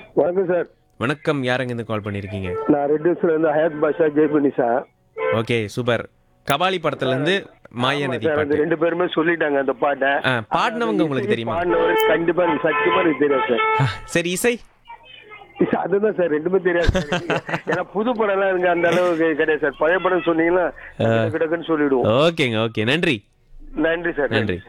வணக்கம் சார். வணக்கம். யாருங்க இருந்து கால் பண்ணியிருக்கீங்க? நான் ரெட் ஹில்ஸ்ல இருந்து ஹயாத் பாஷா ஜெய்பனி சார். Okay, super. கபாலி படத்துலேருந்து மாயா ஆமா நதி சார், அந்த பாட்டு. ரெண்டு பேருமே சொல்லிட்டாங்க அந்த பாட்டை. பாடினவங்க உங்களுக்கு தெரியுமா? பாடினவர் கண்டிப்பா எனக்கு சத்தியமா எனக்கு தெரியாது சார். சரி, இசை? அதுதான் சார், ரெண்டுமே தெரியாது சார். ஏன்னா புது படம் எல்லாம் எனக்கு அந்த அளவுக்கு கிடையாது சார். பழைய படம் சொன்னீங்கன்னா கிடக்குன்னு சொல்லிடுவோம். ஓகேங்க, ஓகே. நன்றி. நன்றி சார். நன்றி.